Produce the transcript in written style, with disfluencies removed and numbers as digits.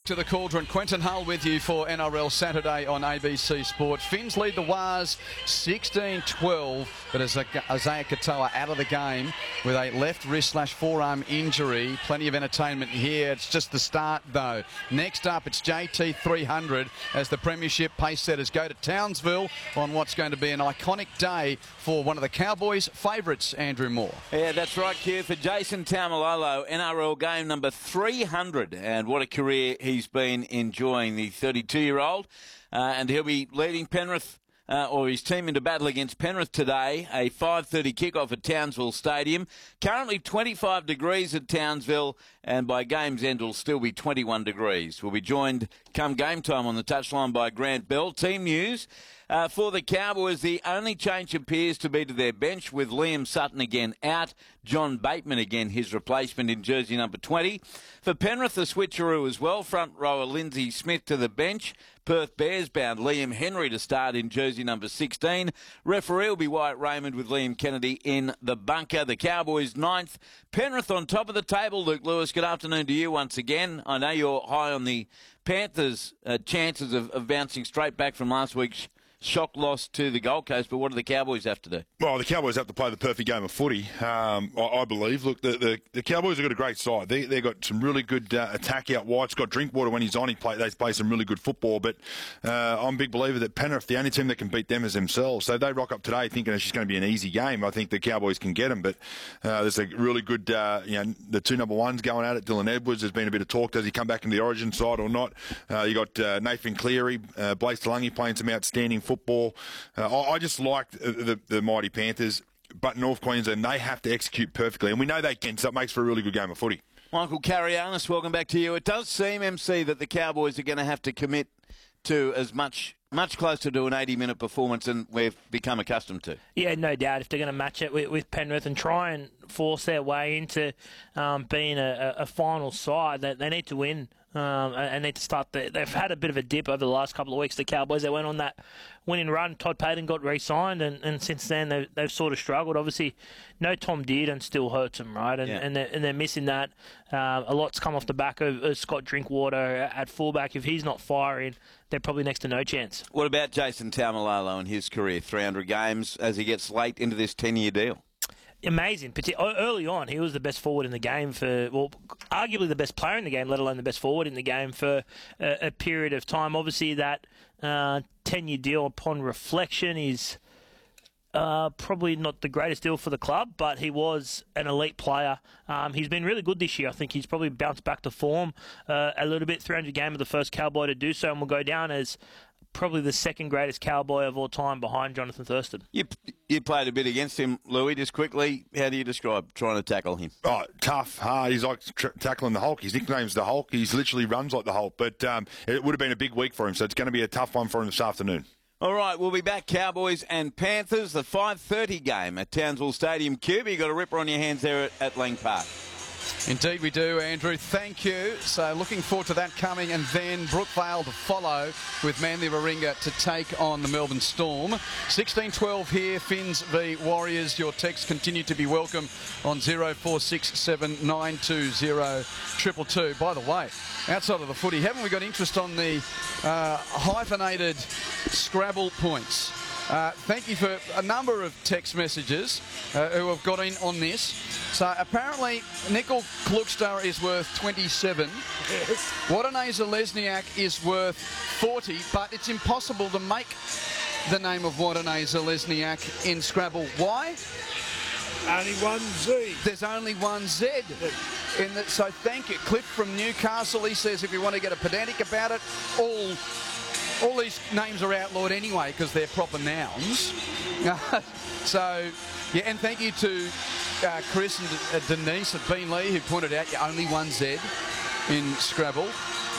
to the Cauldron. Quentin Hull with you for NRL Saturday on ABC Sport. Finns lead the Wars 16-12, but Isaiah Katoa out of the game with a left wrist/forearm injury. Plenty of entertainment here. It's just the start, though. Next up, it's JT 300 as the Premiership pace setters go to Townsville on what's going to be an iconic day for one of the Cowboys' favourites, Andrew Moore. Yeah, that's right, Q, for Jason Taumalolo, NRL game number 300. And what a career he's been enjoying, the 32-year-old. And he'll be leading Penrith, or his team, into battle against Penrith today. A 5:30 kickoff at Townsville Stadium. Currently 25 degrees at Townsville, and by game's end will still be 21 degrees. We'll be joined come game time on the touchline by Grant Bell. Team news. For the Cowboys, the only change appears to be to their bench, with Liam Sutton again out. John Bateman again his replacement in jersey number 20. For Penrith, the switcheroo as well. Front rower Lindsay Smith to the bench. Perth Bears bound Liam Henry to start in jersey number 16. Referee will be Wyatt Raymond with Liam Kennedy in the bunker. The Cowboys 9th. Penrith on top of the table. Luke Lewis, good afternoon to you once again. I know you're high on the Panthers' chances of bouncing straight back from last week's shock loss to the Gold Coast, but what do the Cowboys have to do? Well, the Cowboys have to play the perfect game of footy, I believe. Look, the Cowboys have got a great side. They've got some really good attack out wide. Scott Drinkwater, when he's on, they play some really good football. But I'm a big believer that Penrith, the only team that can beat them is themselves. So they rock up today thinking it's just going to be an easy game. I think the Cowboys can get them. But there's a really good, the two number ones going at it. Dylan Edwards, there's been a bit of talk. Does he come back in the Origin side or not? You got Nathan Cleary, Blake Talangi playing some outstanding football. I just like the mighty Panthers, but North Queensland, they have to execute perfectly, and we know they can, so it makes for a really good game of footy. Michael Carianis, welcome back to you. It does seem, MC, that the Cowboys are going to have to commit to as much closer to an 80-minute performance than we've become accustomed to. Yeah, no doubt. If they're going to match it with Penrith and try and force their way into being a final side, they need to win. And need to start. They've had a bit of a dip over the last couple of weeks. The Cowboys, they went on that winning run. Todd Payten got re-signed, and since then they've sort of struggled. Obviously, no Tom Dearden still hurts them, right? And they're missing that. A lot's come off the back of Scott Drinkwater at fullback. If he's not firing, they're probably next to no chance. chance. What about Jason Taumalolo and his career? 300 games as he gets late into this 10-year deal. Amazing. Early on, he was the best forward in the game arguably the best player in the game, let alone the best forward in the game for a period of time. Obviously, that 10-year deal, upon reflection, is probably not the greatest deal for the club, but he was an elite player. He's been really good this year. I think he's probably bounced back to form a little bit. 300 game of the first Cowboy to do so, and will go down as probably the second greatest Cowboy of all time behind Jonathan Thurston. You played a bit against him, Louis. Just quickly, how do you describe trying to tackle him? Oh, tough, hard. He's like tackling the Hulk. His nickname's the Hulk. He literally runs like the Hulk. But it would have been a big week for him, so it's going to be a tough one for him this afternoon. All right, we'll be back, Cowboys and Panthers, the 5:30 game at Townsville Stadium. Cuba, you got a ripper on your hands there at Lang Park. Indeed we do, Andrew. Thank you. So looking forward to that coming, and then Brookvale to follow with Manly Warringah to take on the Melbourne Storm. 16-12 here, Finns v Warriors. Your texts continue to be welcome on 0467 920 222. By the way, outside of the footy, haven't we got interest on the hyphenated Scrabble points? Thank you for a number of text messages who have got in on this. So apparently Nickel Klukstar is worth 27. Yes. Wadaneza Lesniak is worth 40, but it's impossible to make the name of Wadaneza Lesniak in Scrabble. Why? Only one Z. There's only one Z. So thank you. Cliff from Newcastle, he says if you want to get a pedantic about it, all these names are outlawed anyway because they're proper nouns. So, yeah, and thank you to Chris and Denise at Beanley who pointed out you only one Z in Scrabble.